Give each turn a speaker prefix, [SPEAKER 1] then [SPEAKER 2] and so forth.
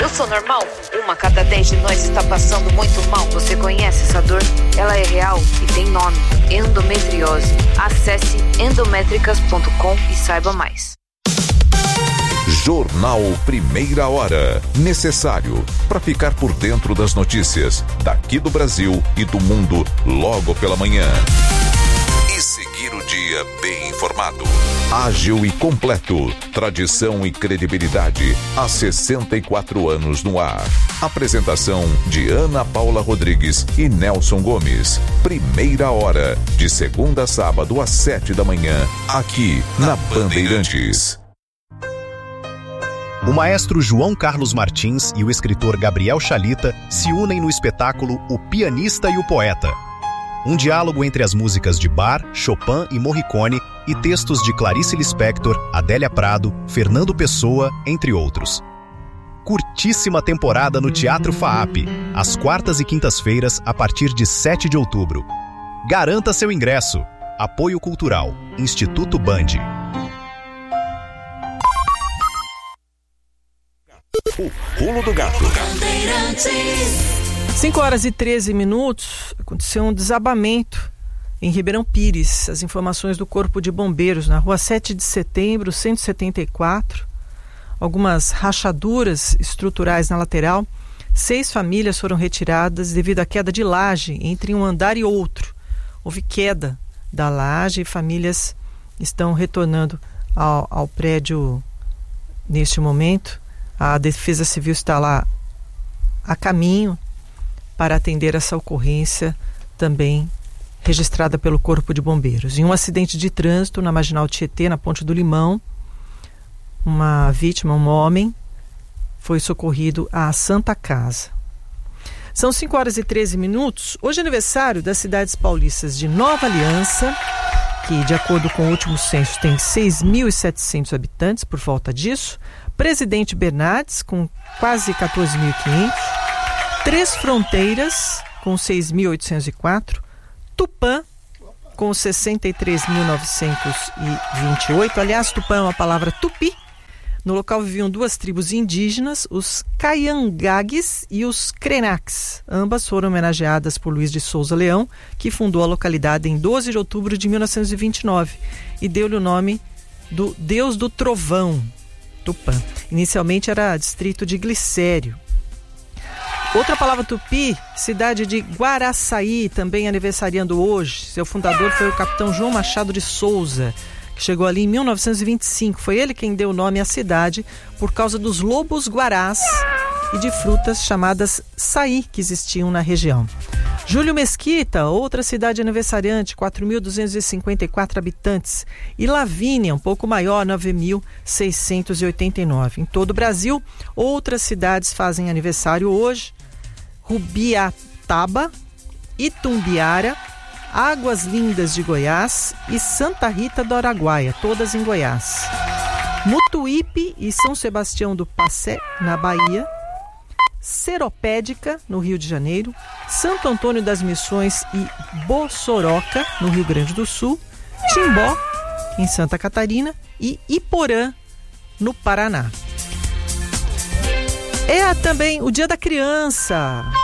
[SPEAKER 1] Eu sou normal? Uma a cada 10 de nós está passando muito mal. Você conhece essa dor? Ela é real e tem nome: endometriose. Acesse endométricas.com e saiba mais.
[SPEAKER 2] Jornal Primeira Hora. Necessário para ficar por dentro das notícias daqui do Brasil e do mundo logo pela manhã. E seguir o dia bem informado. Ágil e completo. Tradição e credibilidade há 64 anos no ar. Apresentação de Ana Paula Rodrigues e Nelson Gomes. Primeira Hora, de segunda a sábado às 7 da manhã, aqui na Bandeirantes.
[SPEAKER 3] O maestro João Carlos Martins e o escritor Gabriel Chalita se unem no espetáculo O Pianista e o Poeta. Um diálogo entre as músicas de Bach, Chopin e Morricone e textos de Clarice Lispector, Adélia Prado, Fernando Pessoa, entre outros. Curtíssima temporada no Teatro FAAP, às quartas e quintas-feiras, a partir de 7 de outubro. Garanta seu ingresso. Apoio Cultural, Instituto Band.
[SPEAKER 2] O Pulo do Gato.
[SPEAKER 4] 5h13, aconteceu um desabamento em Ribeirão Pires. As informações do Corpo de Bombeiros na rua 7 de setembro, 174. Algumas rachaduras estruturais na lateral. 6 famílias foram retiradas devido à queda de laje entre um andar e outro. Houve queda da laje e famílias estão retornando ao prédio neste momento. A Defesa Civil está lá a caminho para atender essa ocorrência também registrada pelo Corpo de Bombeiros. Em um acidente de trânsito na Marginal Tietê, na Ponte do Limão, uma vítima, um homem, foi socorrido à Santa Casa. São 5h13. Hoje é aniversário das cidades paulistas de Nova Aliança, que, de acordo com o último censo, tem 6.700 habitantes, por volta disso. Presidente Bernardes, com quase 14.500. Três Fronteiras, com 6.804. Tupã, com 63.928. Aliás, Tupã é uma palavra tupi. No local viviam 2 tribos indígenas, os Caiangagues e os Krenaques. Ambas foram homenageadas por Luiz de Souza Leão, que fundou a localidade em 12 de outubro de 1929 e deu-lhe o nome do Deus do Trovão, Tupã. Inicialmente era distrito de Glicério. Outra palavra tupi, cidade de Guaraçaí, também aniversariando hoje. Seu fundador foi o capitão João Machado de Souza, que chegou ali em 1925. Foi ele quem deu o nome à cidade por causa dos lobos guarás e de frutas chamadas saí que existiam na região. Júlio Mesquita, outra cidade aniversariante, 4.254 habitantes. E Lavínia, um pouco maior, 9.689. Em todo o Brasil, outras cidades fazem aniversário hoje. Rubiataba, Itumbiara, Águas Lindas de Goiás e Santa Rita do Araguaia, todas em Goiás. Mutuípe e São Sebastião do Passé, na Bahia. Seropédica, no Rio de Janeiro. Santo Antônio das Missões e Bossoroca, no Rio Grande do Sul. Timbó, em Santa Catarina. E Iporã, no Paraná. É também o Dia da Criança.